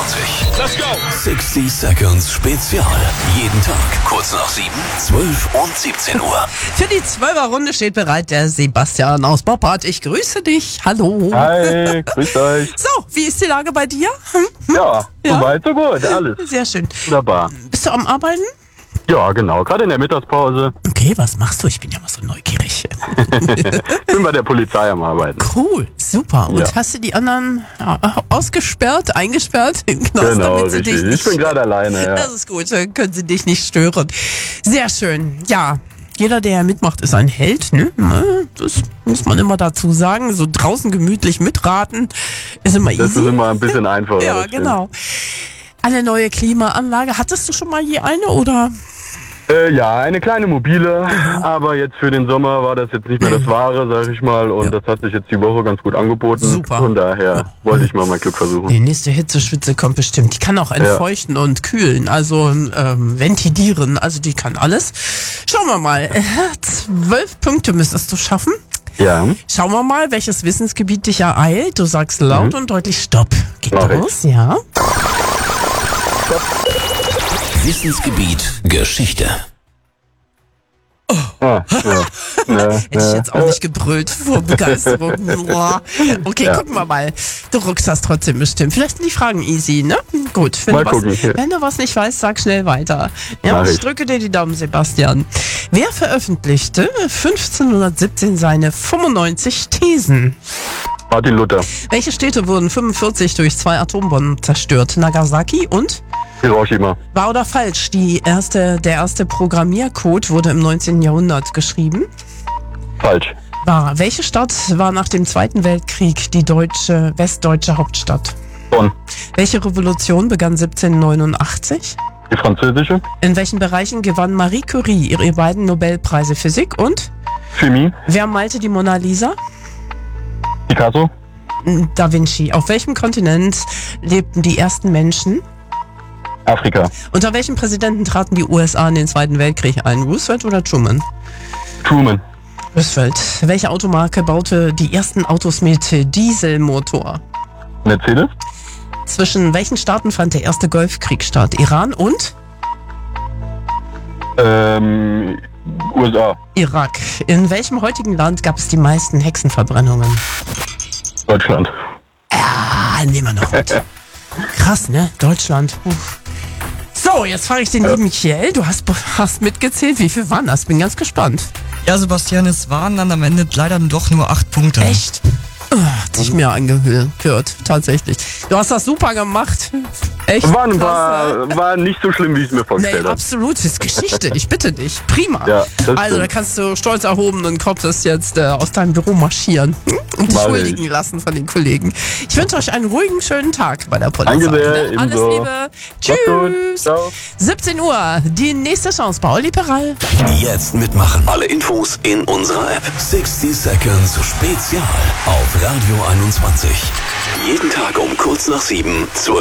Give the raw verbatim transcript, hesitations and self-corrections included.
einundzwanzig. Let's go! sechzig Seconds Spezial. Jeden Tag kurz nach sieben, zwölf und siebzehn Uhr. Für die Zwölfer-Runde steht bereit der Sebastian aus Boppard. Ich grüße dich. Hallo. Hi, grüßt euch. So, wie ist die Lage bei dir? Hm? Ja, Ja? soweit, so gut, alles. Sehr schön. Wunderbar. Bist du am Arbeiten? Ja, genau, gerade in der Mittagspause. Okay, was machst du? Ich bin ja mal so neugierig. Bin bei der Polizei am Arbeiten. Cool, super. Und Ja. hast du die anderen ja, ausgesperrt, eingesperrt? Genau, Genau, damit sie richtig. dich Ich nicht bin gerade alleine, ja. Das ist gut, dann können sie dich nicht stören. Sehr schön. Ja, jeder, der mitmacht, ist ein Held. Ne? Das muss man immer dazu sagen. So draußen gemütlich mitraten ist immer Das easy. ist immer ein bisschen einfacher. Ja, das stimmt. genau. Eine neue Klimaanlage. Hattest du schon mal je eine oder? Äh, ja, eine kleine mobile, aber jetzt für den Sommer war das jetzt nicht mehr das Wahre, sag ich mal, und das hat sich jetzt die Woche ganz gut angeboten. Super. Von daher wollte ich mal mein Glück versuchen. Die nächste Hitzeschwitze kommt bestimmt. Die kann auch entfeuchten und kühlen, also ähm, ventilieren. Also die kann alles. Schauen wir mal. Äh, Zwölf Punkte müsstest du schaffen. Ja, Schauen wir mal, welches Wissensgebiet dich ereilt. Du sagst laut Mhm. und deutlich Stopp. Geht Mach ich. los, ja. Wissensgebiet Geschichte. ah, ja. ja, Hätte ich ja. jetzt auch nicht gebrüllt vor Begeisterung. Boah. Okay, Ja. gucken wir mal. Du ruckst das trotzdem bestimmt. Vielleicht sind die Fragen easy, ne? Gut, wenn, Mal du, was, gucken. wenn du was nicht weißt, sag schnell weiter. Ja, Mach ich ich. drücke dir die Daumen, Sebastian. Wer veröffentlichte fünfzehnhundertsiebzehn seine fünfundneunzig Thesen? Martin Luther, Welche Städte wurden fünfundvierzig durch zwei Atombomben zerstört? Nagasaki und? Hiroshima, Wahr oder falsch? Die erste, der erste Programmiercode wurde im neunzehnten Jahrhundert geschrieben. falsch. Wahr. Welche Stadt war nach dem Zweiten Weltkrieg die deutsche, westdeutsche Hauptstadt? Bonn, Welche Revolution begann siebzehnhundertneunundachtzig? die französische, In welchen Bereichen gewann Marie Curie ihre beiden Nobelpreise Physik und? Chemie, Wer malte die Mona Lisa? Picasso, Da Vinci. Auf welchem Kontinent lebten die ersten Menschen? Afrika, Unter welchem Präsidenten traten die U S A in den Zweiten Weltkrieg ein? Roosevelt oder Truman? Truman, Roosevelt. Welche Automarke baute die ersten Autos mit Dieselmotor? Mercedes, Zwischen welchen Staaten fand der erste Golfkrieg statt? Iran und ähm, U S A, Irak. In welchem heutigen Land gab es die meisten Hexenverbrennungen? Deutschland. Ah, nehmen wir noch mit. Krass, ne? Deutschland. Uff. So, jetzt frage ich den lieben Kiel. Du hast, hast mitgezählt. Wie viel waren das? Bin ganz gespannt. Ja, Sebastian, es waren dann am Ende leider doch nur acht Punkte. Echt? Oh, hat sich mir angehört, tatsächlich. Du hast das super gemacht. Echt? War, ein klasse. paar, war nicht so schlimm, wie ich es mir Nee, vorgestellt habe. absolut. Das ist Geschichte. Ich bitte dich. Prima. Ja, das also, da stimmt. kannst du stolz erhobenen Kopfes jetzt äh, aus deinem Büro marschieren hm? und dich Mach huldigen ich. lassen von den Kollegen. Ich wünsche euch einen ruhigen, schönen Tag bei der Polizei. Danke sehr, Ne? Alles ebenso. Liebe. Macht's gut. Tschüss. Ciao. siebzehn Uhr. Die nächste Chance bei Olli Peral. Jetzt mitmachen. Alle Infos in unserer App. sechzig Seconds Spezial auf Radio einundzwanzig. Jeden Tag um kurz nach sieben, zwölf